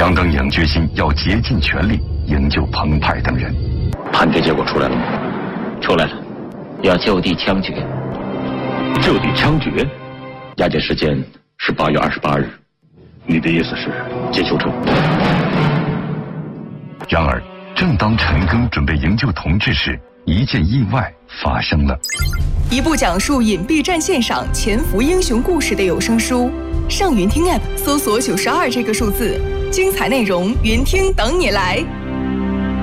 张登颖决心要竭尽全力营救彭湃等人。 判决结果出来了吗？ 出来了，要就地枪决。 就地枪决？押解时间是8月28日。你的意思是接囚车？ 然而，正当陈赓准备营救同志时，一件意外发生了。 一部讲述隐蔽战线上潜伏英雄故事的有声书，上云听 App 搜索92这个数字，精彩内容云听等你来。